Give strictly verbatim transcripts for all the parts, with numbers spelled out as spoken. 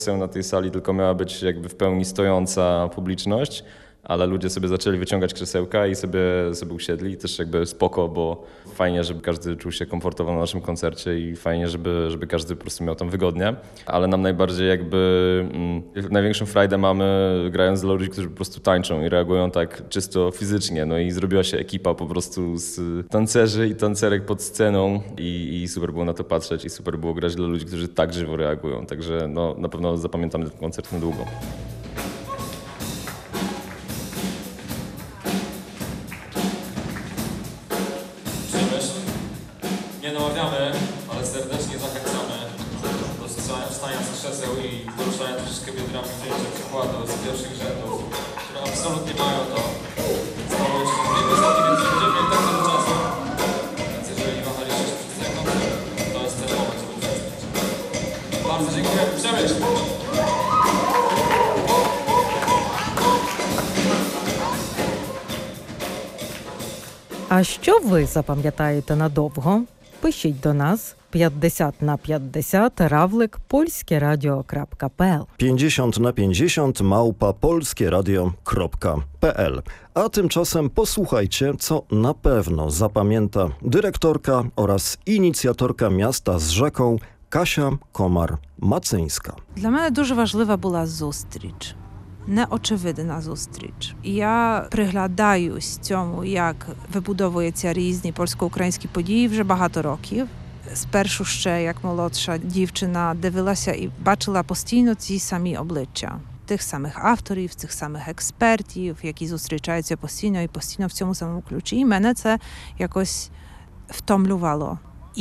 Na tej sali tylko miała być jakby w pełni stojąca publiczność, ale ludzie sobie zaczęli wyciągać krzesełka i sobie, sobie usiedli. Też jakby spoko, bo fajnie, żeby każdy czuł się komfortowo na naszym koncercie i fajnie, żeby, żeby każdy po prostu miał tam wygodnie. Ale nam najbardziej jakby mm, największą frajdę mamy grając dla ludzi, którzy po prostu tańczą i reagują tak czysto fizycznie. No i zrobiła się ekipa po prostu z tancerzy i tancerek pod sceną i, i super było na to patrzeć i super było grać dla ludzi, którzy tak żywo reagują. Także no, na pewno zapamiętamy ten koncert na długo. Nie namawiamy, ale serdecznie zachęcamy do wstania z krzeseł i poruszania troszeczkę biodrami, wzięcia przykładu z pierwszych rzędów, które absolutnie mają to. Zostało jeszcze dwie piosenki, więc będziemy mieli tak dużo czasu. Więc jeżeli wahaliście się przez ten koncert, to jest ten moment, żeby przestać. Bardzo dziękuję. Przemyśl! А що ви запам'ятаєте надовго? Пишіть до нас п'ятдесят на п'ятдесят равлик polskieradio.pl pięćdziesiąt na pięćdziesiąt małpa polskieradio.pl. A tymczasem posłuchajcie, co na pewno zapamięta dyrektorka oraz inicjatorka miasta z rzeką Kasia Komar-Macyńska. Для мене дуже важлива була зустріч. Неочевидна зустріч. Я приглядаюсь цьому, як вибудовуються різні польсько-українські події вже багато років. Спершу ще, як молодша дівчина, дивилася і бачила постійно ці самі обличчя. Тих самих авторів, цих самих експертів, які зустрічаються постійно і постійно в цьому самому ключі. І мене це якось втомлювало.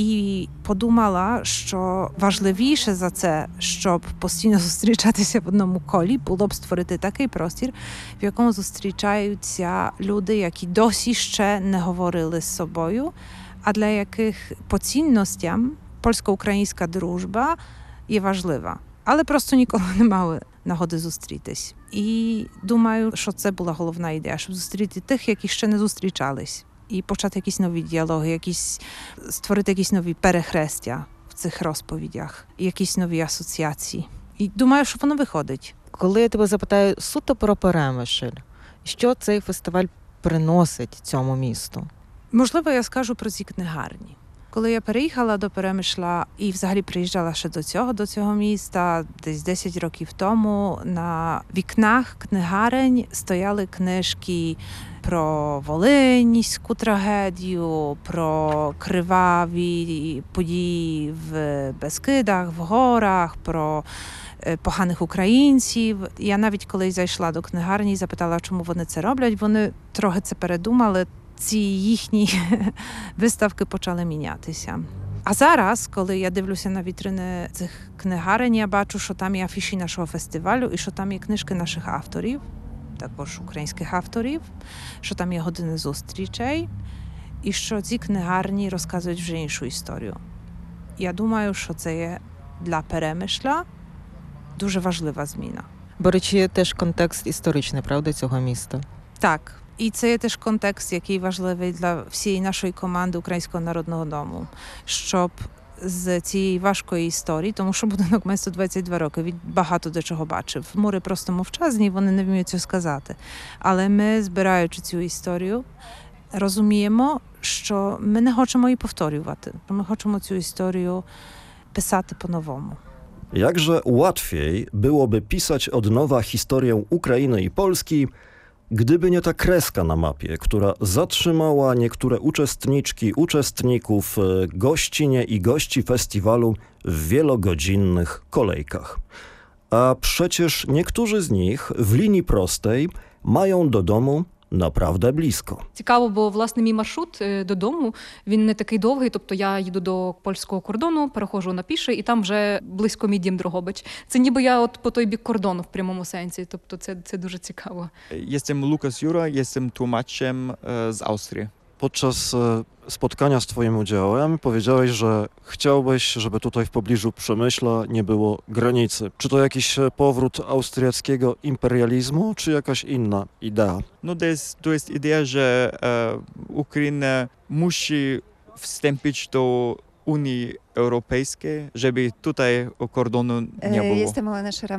І подумала, що важливіше за це, щоб постійно зустрічатися в одному колі, було б створити такий простір, в якому зустрічаються люди, які досі ще не говорили з собою, а для яких по цінностям польсько-українська дружба є важлива. Але просто ніколи не мали нагоди зустрітись. І думаю, що це була головна ідея, щоб зустріти тих, які ще не зустрічались. І почати якісь нові діалоги, якісь, створити якісь нові перехрестя в цих розповідях, якісь нові асоціації. І думаю, що воно виходить. Коли я тебе запитаю суто про Перемишль, що цей фестиваль приносить цьому місту? Можливо, я скажу про ці книгарні. Коли я переїхала до Перемишля і взагалі приїжджала ще до цього, до цього міста, десь десять років тому, на вікнах книгарень стояли книжки про волинську трагедію, про криваві події в Бескидах, в горах, про поганих українців. Я навіть коли зайшла до книгарні і запитала, чому вони це роблять, вони трохи це передумали. Ці їхні виставки почали мінятися. А зараз, коли я дивлюся на вітрини цих книгарень, я бачу, що там є афіші нашого фестивалю і що там є книжки наших авторів, також українських авторів, що там є години зустрічей і що ці книгарні розказують вже іншу історію. Я думаю, що це є для Перемишля дуже важлива зміна. Беручи теж контекст історичний, правда, цього міста? Так. І це є теж контекст, який важливий для всієї нашої команди Українського народного дому, щоб з цієї важкої історії, тому що будинок має сто двадцять два роки, він багато до чого бачив. Мури просто мовчазні, вони не вміють цього сказати. Але ми, збираючи цю історію, розуміємо, що ми не хочемо її повторювати. Ми хочемо цю історію писати по-новому. Jakże łatwiej byłoby pisać od nowa historię Ukrainy i Polski, gdyby nie ta kreska na mapie, która zatrzymała niektóre uczestniczki, uczestników, gościnie i gości festiwalu w wielogodzinnych kolejkach. A przecież niektórzy z nich w linii prostej mają do domu naprawdę blisko. Цікаво, бо, власне, мій маршрут додому, він не такий довгий, тобто я їду до польського кордону, переходжу на піше, і там вже близько мій дім Дрогобич. Це ніби я от по той бік кордону в прямому сенсі, тобто це, це дуже цікаво. Jestem Lukas Jura, jestem tłumaczem z Austrii. Podczas spotkania z twoim udziałem powiedziałeś, że chciałbyś, żeby tutaj w pobliżu Przemyśla nie było granicy. Czy to jakiś powrót austriackiego imperializmu, czy jakaś inna idea? No to jest, to jest idea, że e, Ukraina musi wstąpić do Unii Europejskiej, żeby tutaj kordonu nie E, było. Jestem Olena Szara